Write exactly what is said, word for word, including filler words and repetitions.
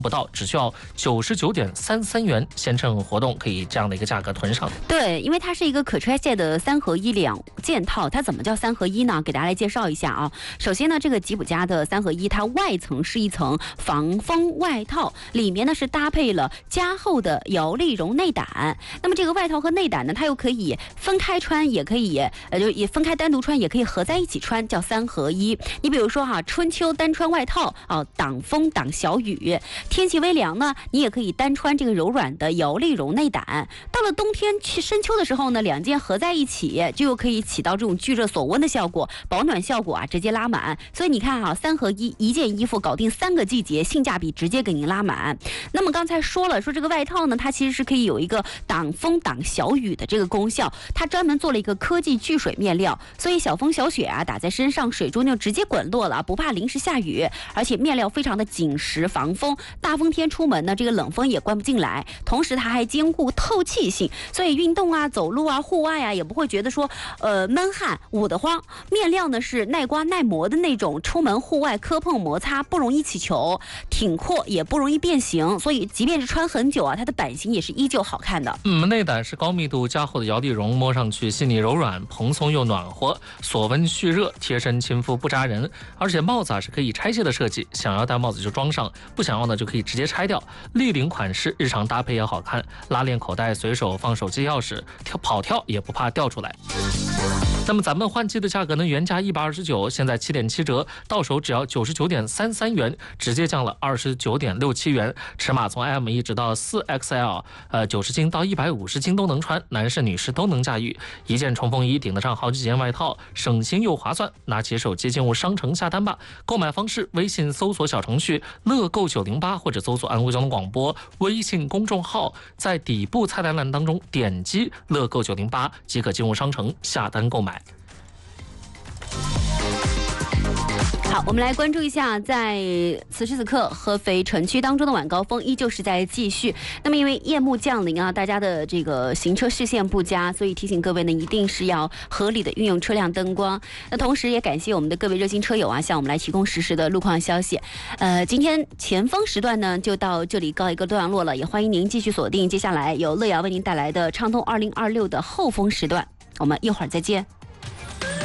不到，只需要九十九点三三元，先趁活动可以这样的一个价格囤上。 对，因为它是一个可拆卸的三合一两件套。它怎么叫三合一呢？给大家来介绍一下啊。首先呢，这个吉普家的三合一，它外层是一层防风外套，里面呢是搭配了加厚的摇粒绒内胆。那么这个外套和内胆呢，它又可以分开穿，也可以呃就也分开单独穿，也可以合在一起穿，叫三合一。你比如说哈、啊，春秋单穿外套啊，挡风挡小雨。天气微凉呢，你也可以单穿这个柔软的摇粒绒内胆。到了冬天去深秋的时候呢，两件合在一起，就又可以起到这种聚热锁温的效果，保暖效果啊，直接拉满。所以你看啊，三合一，一件衣服搞定三个季节，性价比直接给您拉满。那么刚才说了，说这个外套呢，它其实是可以有一个挡风挡小雨的这个功效，它专门做了一个科技聚水面料，所以小风小雪啊打在身上，水珠就直接滚落了，不怕淋湿下雨，而且面料非常的紧实防风。大风天出门呢，这个冷风也灌不进来，同时它还兼顾透气性，所以运动啊、走路啊、户外啊也不会觉得说呃闷汗、捂得慌。面料呢是耐刮耐磨的那种，出门户外磕碰摩擦不容易起球，挺阔也不容易变形，所以即便是穿很久啊，它的版型也是依旧好看的。 嗯，内胆是高密度加厚的摇粒绒，摸上去细腻柔软，蓬松又暖和，锁温蓄热，贴身亲肤不扎人。而且帽子啊是可以拆卸的设计，想要戴帽子就装上，不想要呢就可以直接拆掉。立领款式，日常搭配也好看，拉链口袋随手放手机钥匙，跳跑跳也不怕掉出来。那么咱们换季的价格呢，原价一百二十九，现在七点七折，到手只要九十九点三三元，直接降了二十九点六七元。尺码从 M 一直到四 X L， 呃，九十斤到一百五十斤都能穿，男士女士都能驾驭。一件冲锋衣顶得上好几件外套，省心又划算。拿起手机进入商城下单吧。购买方式：微信搜索小程序乐购九零八，或者搜索安徽交通广播微信公众号，在底部菜单栏当中点击乐购九零八即可进入商城下单购买。 好，我们来关注一下，在此时此刻合肥城区当中的晚高峰依旧是在继续。那么因为夜幕降临啊，大家的这个行车视线不佳，所以提醒各位呢，一定是要合理的运用车辆灯光。那同时也感谢我们的各位热心车友啊，向我们来提供实时的路况消息。呃，今天前锋时段呢就到这里告一个段落了，也欢迎您继续锁定接下来由乐瑶为您带来的畅通二零二六的后锋时段。我们一会儿再见。